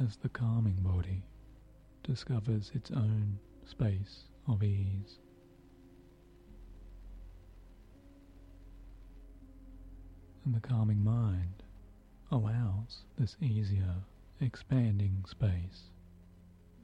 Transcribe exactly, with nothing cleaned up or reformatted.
as the calming body discovers its own space of ease. And the calming mind allows this easier, expanding space